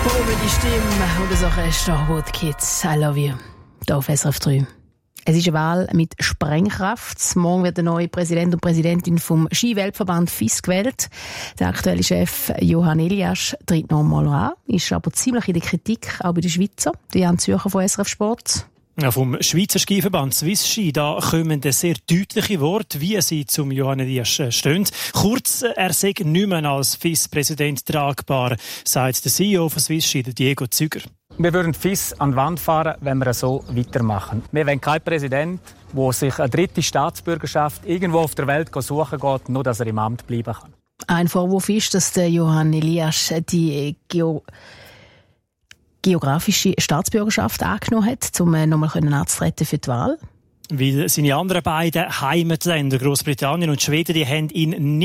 Die Stimme und das Orchester Wood Kids, I love you. Hier auf SRF 3. Es ist eine Wahl mit Sprengkraft. Morgen wird der neue Präsident und Präsidentin vom Ski-Weltverband FIS gewählt. Der aktuelle Chef Johann Eliasch tritt noch einmal an, ist aber ziemlich in der Kritik, auch bei den Schweizer. Die Jan Zürcher von SRF Sport. Ja, vom Schweizer Skiverband Swiss Ski, da kommen sehr deutliche Worte, wie sie zum Johann Eliasch stehen. Kurz, er sei nicht mehr als FIS-Präsident tragbar, sagt der CEO von Swiss Ski, Diego Züger. Wir würden FIS an die Wand fahren, wenn wir so weitermachen. Wir wollen keinen Präsident, der sich eine dritte Staatsbürgerschaft irgendwo auf der Welt suchen geht, nur dass er im Amt bleiben kann. Ein Vorwurf ist, dass der Johann Eliasch die geografische Staatsbürgerschaft angenommen hat, um nochmal anzutreten für die Wahl. Weil seine anderen beiden Heimatländer, Großbritannien und Schweden, die haben ihn nicht